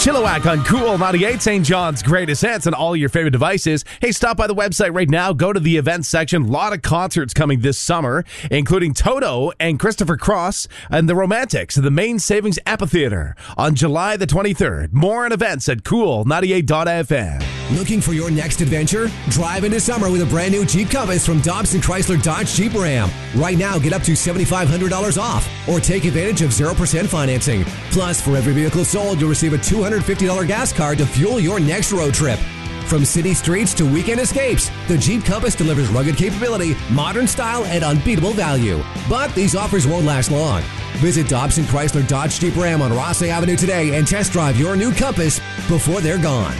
Chilliwack on Cool 98, St. John's greatest hits and all your favorite devices. Hey, stop by the website right now. Go to the events section. A lot of concerts coming this summer, including Toto and Christopher Cross and the Romantics at the Main Savings Amphitheater on July the 23rd. More on events at cool98.fm. Looking for your next adventure? Drive into summer with a brand new Jeep Compass from Dobson Chrysler Dodge Jeep Ram. Right now, get up to $7,500 off or take advantage of 0% financing. Plus, for every vehicle sold, you'll receive a $250 gas card to fuel your next road trip. From city streets to weekend escapes, the Jeep Compass delivers rugged capability, modern style, and unbeatable value. But these offers won't last long. Visit Dobson Chrysler Dodge Jeep Ram on Rossay Avenue today and test drive your new Compass before they're gone.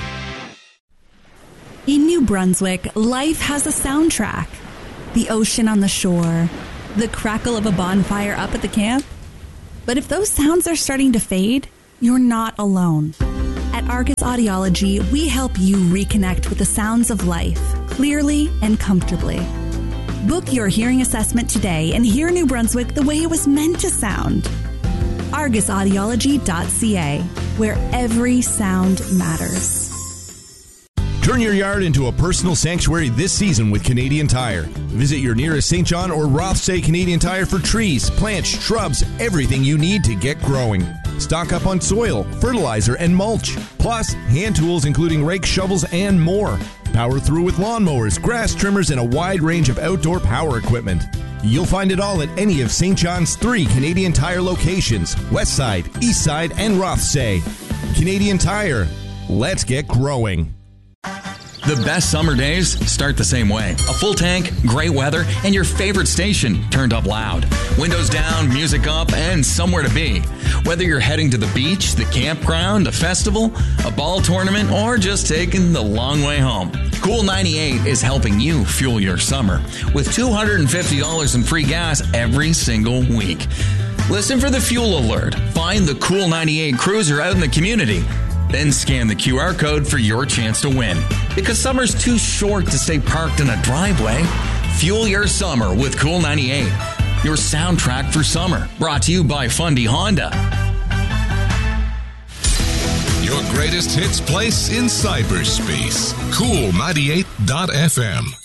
In New Brunswick, life has a soundtrack. The ocean on the shore, the crackle of a bonfire up at the camp. But if those sounds are starting to fade, you're not alone. At Argus Audiology, we help you reconnect with the sounds of life, clearly and comfortably. Book your hearing assessment today and hear New Brunswick the way it was meant to sound. ArgusAudiology.ca, where every sound matters. Turn your yard into a personal sanctuary this season with Canadian Tire. Visit your nearest St. John or Rothsay Canadian Tire for trees, plants, shrubs, everything you need to get growing. Stock up on soil, fertilizer, and mulch. Plus, hand tools including rakes, shovels, and more. Power through with lawnmowers, grass trimmers, and a wide range of outdoor power equipment. You'll find it all at any of St. John's 3 Canadian Tire locations: Westside, Eastside, and Rothsay. Canadian Tire. Let's get growing. The best summer days start the same way. A full tank, great weather, and your favorite station turned up loud. Windows down, music up, and somewhere to be. Whether you're heading to the beach, the campground, a festival, a ball tournament, or just taking the long way home, Cool 98 is helping you fuel your summer with $250 in free gas every single week. Listen for the fuel alert. Find the Cool 98 cruiser out in the community. Then scan the QR code for your chance to win. Because summer's too short to stay parked in a driveway. Fuel your summer with Cool 98. Your soundtrack for summer. Brought to you by Fundy Honda. Your greatest hits place in cyberspace. Cool98.fm.